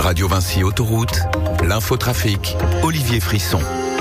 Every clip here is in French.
Radio Vinci Autoroute, l'infotrafic, Olivier Frisson.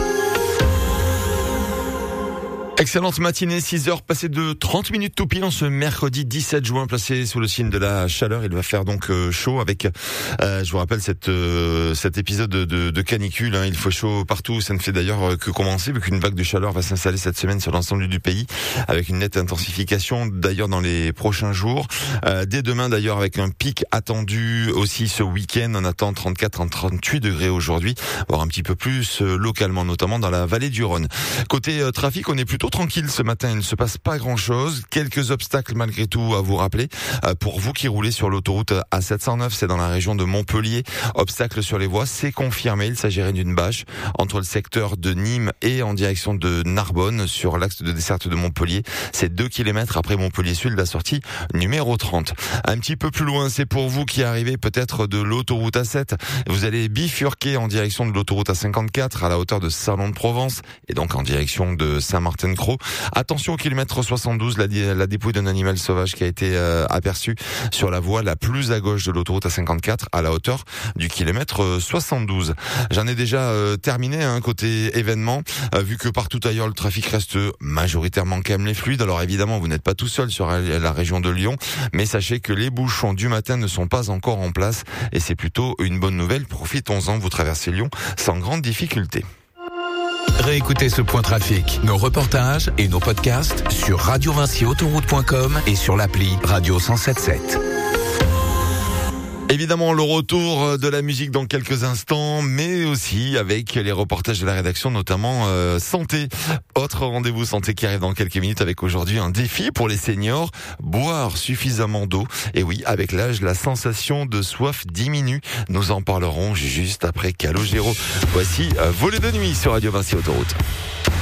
Excellente matinée, 6h passées de 30 minutes tout pile en ce mercredi 17 juin, placé sous le signe de la chaleur. Il va faire donc chaud avec, je vous rappelle cet épisode de canicule, hein. Il faut chaud partout, ça ne fait d'ailleurs que commencer vu qu'une vague de chaleur va s'installer cette semaine sur l'ensemble du pays avec une nette intensification d'ailleurs dans les prochains jours. Dès demain d'ailleurs avec un pic attendu aussi ce week-end, on attend 34-38 degrés aujourd'hui, voire un petit peu plus localement, notamment dans la vallée du Rhône. Côté trafic, on est plutôt tranquille ce matin, il ne se passe pas grand-chose. Quelques obstacles malgré tout à vous rappeler. Pour vous qui roulez sur l'autoroute A709, c'est dans la région de Montpellier. Obstacle sur les voies, c'est confirmé. Il s'agirait d'une bâche entre le secteur de Nîmes et en direction de Narbonne sur l'axe de desserte de Montpellier. C'est 2 km après Montpellier-Sud, la sortie numéro 30. Un petit peu plus loin, c'est pour vous qui arrivez peut-être de l'autoroute A7. Vous allez bifurquer en direction de l'autoroute A54 à la hauteur de Salon de Provence et donc en direction de Saint-Martin. Attention au kilomètre 72, la dépouille d'un animal sauvage qui a été aperçue sur la voie la plus à gauche de l'autoroute A54 à la hauteur du kilomètre 72. J'en ai déjà terminé côté événement, vu que partout ailleurs le trafic reste majoritairement calme et fluide. Alors évidemment vous n'êtes pas tout seul sur la région de Lyon, mais sachez que les bouchons du matin ne sont pas encore en place et c'est plutôt une bonne nouvelle. Profitons-en, vous traversez Lyon sans grande difficulté. Réécoutez ce point trafic, nos reportages et nos podcasts sur radiovinciautoroute.com et sur l'appli Radio 107.7. Évidemment, le retour de la musique dans quelques instants, mais aussi avec les reportages de la rédaction, notamment santé. Autre rendez-vous santé qui arrive dans quelques minutes avec aujourd'hui un défi pour les seniors, boire suffisamment d'eau. Et oui, avec l'âge, la sensation de soif diminue. Nous en parlerons juste après Calogero. Voici Voler de nuit sur Radio Vinci Autoroute.